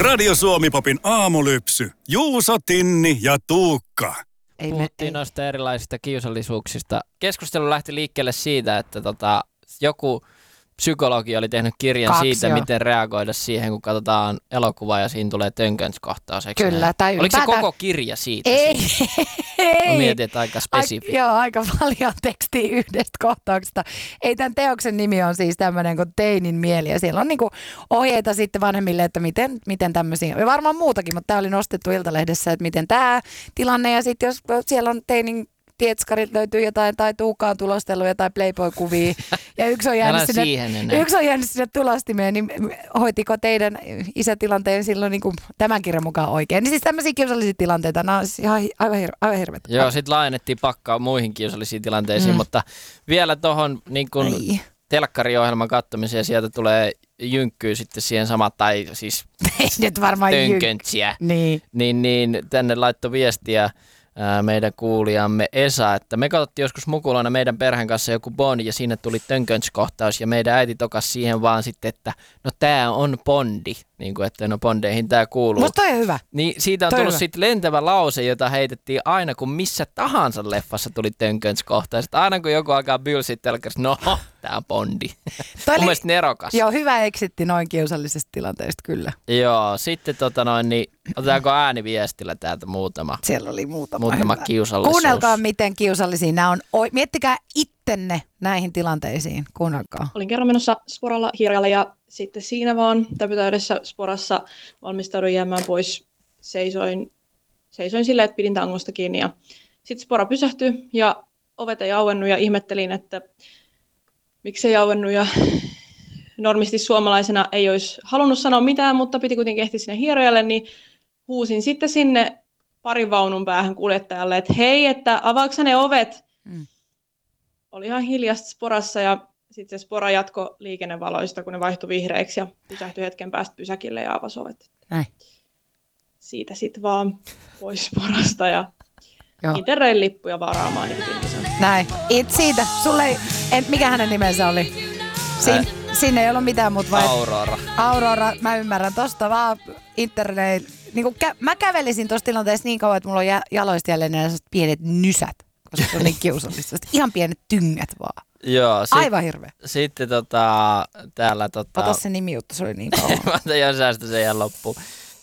Radio Suomi-popin aamulypsy. Juuso, Tinni ja Tuukka. Puhuttiin noista erilaisista kiusallisuuksista. Keskustelu lähti liikkeelle siitä, että joku psykologi oli tehnyt kirjan siitä, miten reagoida siihen, kun katsotaan elokuvaa ja siinä tulee tönkönskohtaus. Kyllä. Tai oliko se koko kirja siitä? Ei. Mä mietin, että aika spesifi. Joo, aika paljon tekstiä yhdestä kohtauksesta. Ei, tämän teoksen nimi on siis tämmöinen kuin Teinin mieli. Ja siellä on niinku ohjeita sitten vanhemmille, että miten tämmöisiä, ja varmaan muutakin, mutta tämä oli nostettu Iltalehdessä, että miten tämä tilanne. Ja sitten jos siellä on teinin tietskarit löytyy jotain, tai Tuukka on tulostellut jotain Playboy-kuvia, ja yksi on jäänyt sinne tulostimeen, niin hoitiko teidän isätilanteen silloin niin kuin tämän kirjan mukaan oikein? Niin siis tämmöisiä kiusallisia tilanteita, nämä on siis aivan hirveät. Joo, sitten laajennettiin pakkaa muihin kiusallisiin tilanteisiin, mutta vielä tuohon niin kuin telkkariohjelman katsomiseen, ja sieltä tulee jynkkyy sitten siihen samaan, tai siis tönköntsiä, niin tänne laittoi viestiä meidän kuulijamme Esa, että me katsottiin joskus mukulana meidän perheen kanssa joku Bond ja siinä tuli tönkönskohtaus ja meidän äiti tokas siihen vaan sitten, että no tää on Bondi, niin kuin että no Bondeihin tää kuuluu. Musta toi on hyvä. Niin siitä on tullut sitten lentävä lause, jota heitettiin aina kun missä tahansa leffassa tuli tönkönskohtaus. Aina kun joku alkaa bylsiä telkkarissa, no tää on Bondi. Mun mielestä nerokas. Joo, hyvä eksitti noin kiusallisesta tilanteesta kyllä. Joo, sitten niin otetaanko ääniviestillä täältä muutama? Siellä oli muutama kiusallisuus. Kuunnelkaa miten kiusallisia nämä on. Miettikää ittenne näihin tilanteisiin. Kuunnelkaa. Olin kerran menossa sporalla hiiralle ja sitten siinä vaan täpytäydessä sporassa valmistauduin jäämään pois. Seisoin silleen, että pidin tangosta kiinni ja sitten spora pysähtyi ja ovet ei auennut ja ihmettelin, että miksi ei auennut ja normisti suomalaisena ei olisi halunnut sanoa mitään, mutta piti kuitenkin ehtiä sinne hierojalle, niin huusin sitten sinne parin vaunun päähän kuljettajalle, että hei, että avaatko ne ovet? Oli ihan hiljasta sporassa ja sitten se spora jatkoi liikennevaloista, kun ne vaihtui vihreiksi ja pysähtyi hetken päästä pysäkille ja avasi ovet. Näin. Siitä sitten vaan pois sporasta ja Interrail-lippuja varaamaan. Näin. Siitä. Sulle mikä hänen nimensä oli? Siinä ei ollut mitään muuta vai? Aurora, mä ymmärrän. Tosta vaan Interrail. Niin mä kävelisin tuossa tilanteessa niin kauan, että mulla on jaloista jälleen ne pienet nysät. Koska se on niin kiusallista. Ihan pienet tyngät vaan. Joo, aivan hirveä. Sitten täällä ota se nimi, jotta se oli niin kauan. Mä otan jo säästä sen ihan loppuun.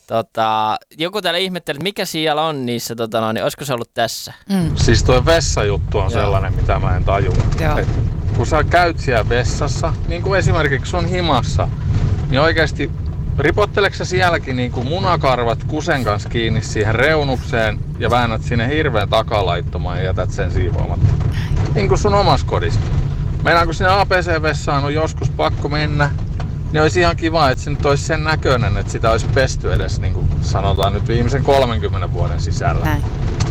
Joku täällä ihmetteli, että mikä siellä on niissä, niin olisiko se ollut tässä? Siis tuo vessajuttu on sellainen, mitä mä en tajua. Kun sä käyt siellä vessassa, niin kuin esimerkiksi sun himassa, niin oikeasti ripotteleeko sä sielläkin niin kuin munakarvat kusen kanssa kiinni siihen reunukseen ja väännät sinne hirveän takalaittomaan ja jätät sen siivoamatta? Niin kuin sun omassa kodissa. Meidän kun sinne APC-vessaan on joskus pakko mennä, niin olisi ihan kiva, että se nyt olisi sen näköinen, että sitä olisi pesty edes, niin kuin sanotaan nyt viimeisen 30 vuoden sisällä. Näin.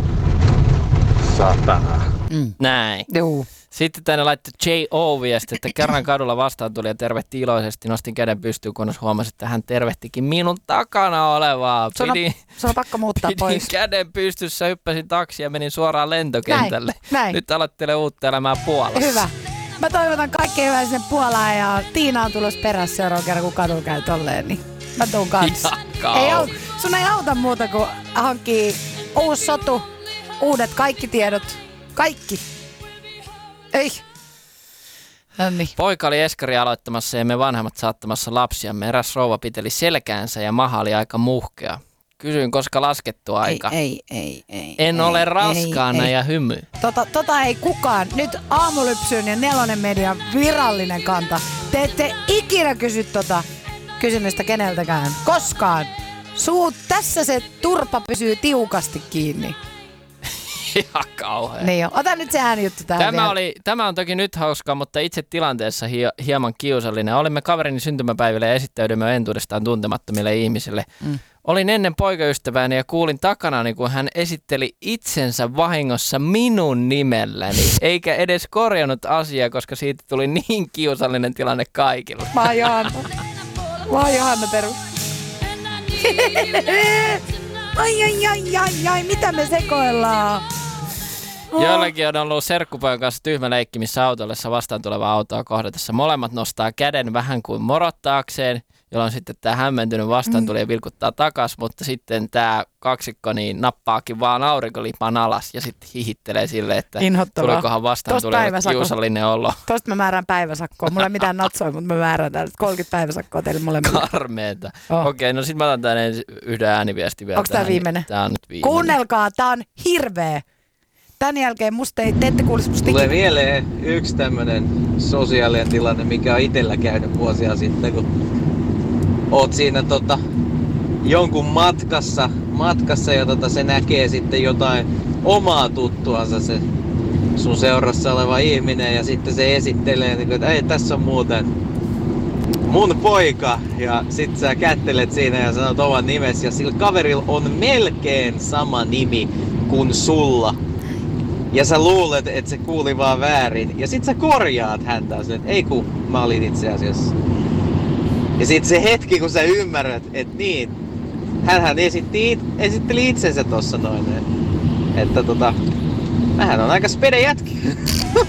Saatana. Näin. Juu. Sitten tänne laittoi J.O. viesti, että kerran kadulla vastaan tuli ja tervehti iloisesti. Nostin käden pystyyn, kunnes huomasin, että hän tervehtikin minun takana olevaa. Se on pakko muuttaa pois. Pidin käden pystyssä, hyppäsin taksiin ja menin suoraan lentokentälle. Näin. Nyt aloittelen uutta elämää Puolassa. Hyvä. Mä toivotan kaikkea hyvää sinne Puolaan ja Tiina on tulossa perässä seuraavan kerran, kun kadulla käy tolleen, niin mä tuun kanssa. Sun ei auta muuta kuin hankkii uusi sotu, uudet kaikki tiedot, kaikki. Ei. Noniin. Poika oli eskari aloittamassa ja me vanhemmat saattamassa lapsiamme. Eräs rouva piteli selkäänsä ja maha oli aika muhkea. Kysyin, koska laskettu aika. En ole raskaana ja hymy. Tota ei kukaan. Nyt Aamulypsyn ja Nelonen Median virallinen kanta. Te ette ikinä kysy tota kysymystä keneltäkään. Koskaan. Tässä se turpa pysyy tiukasti kiinni. Ihan kauhea. Niin jo. Ota nyt se äänijuttu tähän Tämä on toki nyt hauskaa, mutta itse tilanteessa hieman kiusallinen. Olimme kaverini syntymäpäiville ja esittäydymme entuudestaan tuntemattomille ihmisille. Olin ennen poikaystävääni ja kuulin takanani, kun hän esitteli itsensä vahingossa minun nimelläni, eikä edes korjannut asiaa, koska siitä tuli niin kiusallinen tilanne kaikille. Mä oon Johanna, terve. Ai, mitä me sekoillaan? Joillakin on ollut serkkupojan kanssa tyhmä leikki, missä autollessa vastaan tulevaa autoa kohdatessa. Molemmat nostaa käden vähän kuin morottaakseen jolloin sitten tämä hämmentynyt vastaan tuli ja vilkuttaa takas, mutta sitten tämä kaksikko niin nappaakin vaan aurinkolipan alas ja sitten hihittelee silleen, että tulikohan vastaan, tulee kiusallinen olo. Tosta mä määrään päiväsakkoa. Mulla ei mitään natsoja, mutta mä määrään täältä 30 päiväsakkoa teille molemmille. Karmeeta. Okei, no sit mä otan tänne yhden ääniviesti vielä. Onko tää viimeinen? Tää on nyt viimeinen. Kuunnelkaa, tää on hirveä. Tän jälkeen te ette kuulisi musta tulee mieleen yksi tämmönen sosiaalinen tilanne, mikä on itellä käynyt vuosia sitten, kun oot siinä jonkun matkassa ja se näkee sitten jotain omaa tuttuansa se sun seurassa oleva ihminen ja sitten se esittelee, että ei tässä on muuten mun poika ja sit sä kättelet siinä ja sanot oman nimesi ja sillä kaverilla on melkein sama nimi kuin sulla. Ja sä luulet, että se kuuli vaan väärin. Ja sit sä korjaat häntä, että ei kun mä olin itse asiassa. Ja sit se hetki, kun sä ymmärrät, että niin, hänhän esitteli itsensä tossa noin. Että mähän on aika spede jätki.